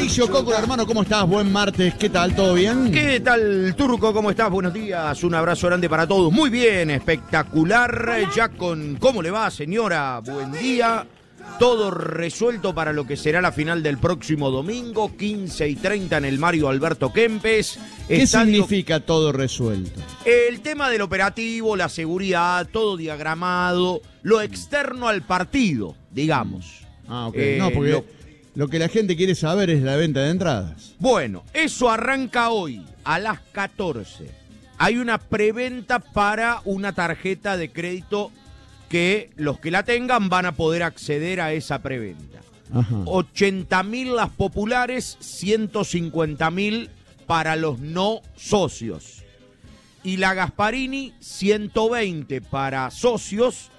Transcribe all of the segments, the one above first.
Mauricio Coco, hermano, ¿cómo estás? Buen martes, ¿qué tal? ¿Todo bien? ¿Qué tal, Turco? ¿Cómo estás? Buenos días, un abrazo grande para todos. Muy bien, espectacular. Ya con ¿cómo le va, señora? Buen día. Todo resuelto para lo que será la final del próximo domingo, 15:30 en el Mario Alberto Kempes. ¿Qué significa todo resuelto? El tema del operativo, la seguridad, todo diagramado, lo externo al partido, digamos. Ah, ok. No, porque lo que la gente quiere saber es la venta de entradas. Bueno, eso arranca hoy a las 14. Hay una preventa para una tarjeta de crédito que los que la tengan van a poder acceder a esa preventa. 80.000 las populares, 150.000 para los no socios. Y la Gasparini, 120 para socios,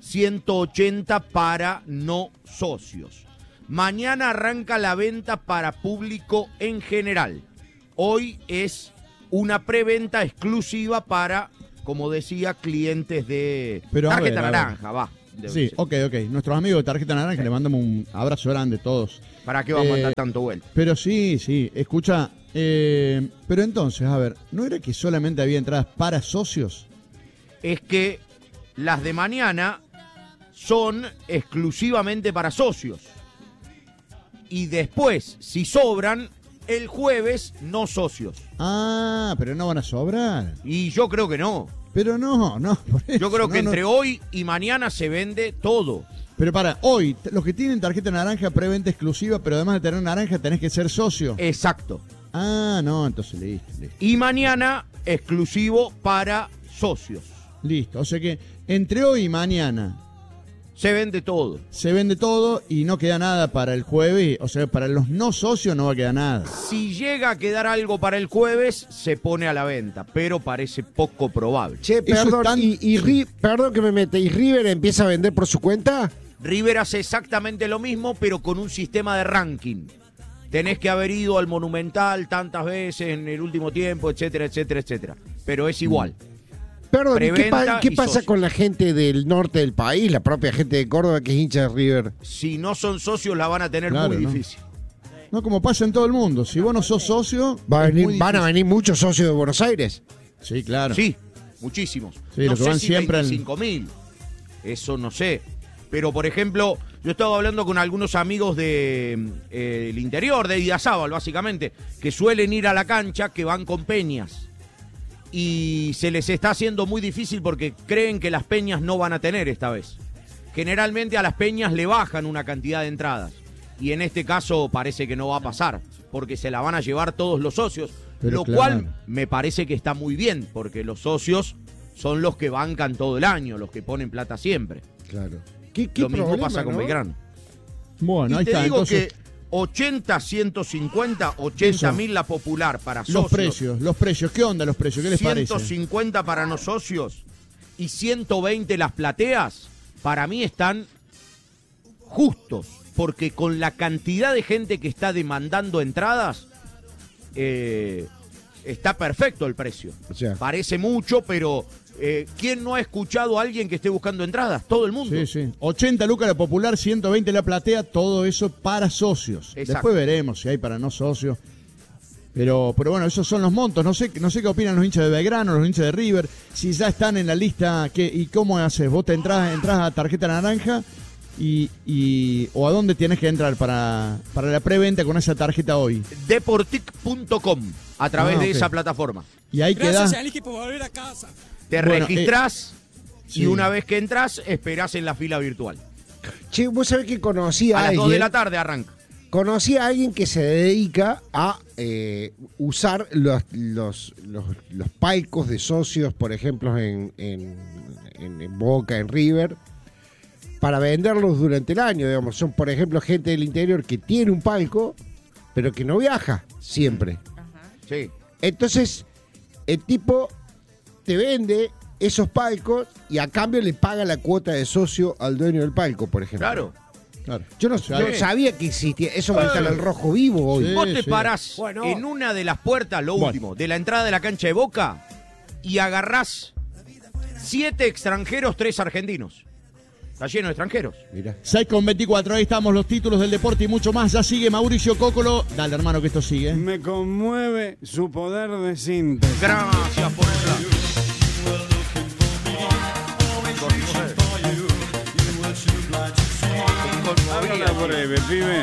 180 para no socios. Mañana arranca la venta para público en general. Hoy es una preventa exclusiva para, como decía, clientes de tarjeta naranja, va. Sí, ok. Nuestros amigos de tarjeta naranja, le mandamos un abrazo grande a todos. ¿Para qué vamos a mandar tanto vuelta? Pero sí, escucha, pero entonces, a ver, ¿no era que solamente había entradas para socios? Es que las de mañana son exclusivamente para socios. Y después, si sobran, el jueves no socios. Ah, pero no van a sobrar. Y yo creo que no. Pero no. Yo creo que entre hoy y mañana se vende todo. Pero para, hoy, los que tienen tarjeta naranja, preventa exclusiva, pero además de tener naranja tenés que ser socio. Exacto. Ah, no, entonces listo. Y mañana, exclusivo para socios. Listo, o sea que entre hoy y mañana se vende todo. Se vende todo y no queda nada para el jueves. O sea, para los no socios no va a quedar nada. Si llega a quedar algo para el jueves, se pone a la venta, pero parece poco probable. Che, perdón, perdón que me mete. ¿Y River empieza a vender por su cuenta? River hace exactamente lo mismo, pero con un sistema de ranking. Tenés que haber ido al Monumental tantas veces en el último tiempo, etcétera, etcétera, etcétera. Pero es igual. Perdón, ¿qué pasa con la gente del norte del país, la propia gente de Córdoba que es hincha de River? Si no son socios la van a tener muy difícil. No, como pasa en todo el mundo. Si vos no sos socio, ¿van a venir muchos socios de Buenos Aires? Sí, claro. Sí, muchísimos. Sí, no lo que sé van si siempre 25.000. Eso no sé. Pero, por ejemplo, yo he estado hablando con algunos amigos del interior, de Idiazábal, básicamente, que suelen ir a la cancha, que van con peñas. Y se les está haciendo muy difícil porque creen que las peñas no van a tener esta vez. Generalmente a las peñas le bajan una cantidad de entradas. Y en este caso parece que no va a pasar, porque se la van a llevar todos los socios. Pero lo cual me parece que está muy bien, porque los socios son los que bancan todo el año, los que ponen plata siempre. Claro. Lo mismo pasa con Belgrano. Bueno, ahí te está. Digo entonces, que 80, 150, 80.000 la popular para socios. Los precios, ¿qué onda los precios? ¿Qué les parece? 150 para no socios y 120 las plateas, para mí están justos, porque con la cantidad de gente que está demandando entradas, está perfecto el precio. O sea, parece mucho, pero ¿quién no ha escuchado a alguien que esté buscando entradas? Todo el mundo. Sí. 80 lucas la popular, 120 la platea, todo eso para socios. Exacto. Después veremos si hay para no socios. Pero bueno, esos son los montos. No sé qué opinan los hinchas de Belgrano, los hinchas de River, si ya están en la lista. ¿Y cómo haces? ¿Vos te entras a tarjeta naranja o a dónde tienes que entrar para la preventa con esa tarjeta hoy? Deportic.com, a través de esa plataforma. Y ahí Gracias, Aliski, por volver a casa. Te registrás y una vez que entras, esperás en la fila virtual. Che, vos sabés que conocí a alguien. A las 2 de la tarde arranca. Conocí a alguien que se dedica a usar los palcos de socios, por ejemplo, en Boca, en River, para venderlos durante el año. Digamos, son, por ejemplo, gente del interior que tiene un palco, pero que no viaja siempre. Ajá. Sí. Entonces, el tipo te vende esos palcos y a cambio le paga la cuota de socio al dueño del palco, por ejemplo. Claro. Yo no sabía que existía. Eso va a estar el Rojo Vivo hoy. Vos te parás en una de las puertas, último, de la entrada de la cancha de Boca y agarrás 7 extranjeros, 3 argentinos. Está lleno de extranjeros. Mirá. 6:24, ahí estamos los títulos del deporte y mucho más. Ya sigue Mauricio Cócolo. Dale, hermano, que esto sigue. Me conmueve su poder de síntesis. Gracias por eso. Háblala breve, pibe.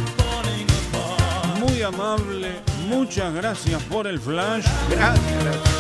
Muy amable. Muchas gracias por el flash. Gracias.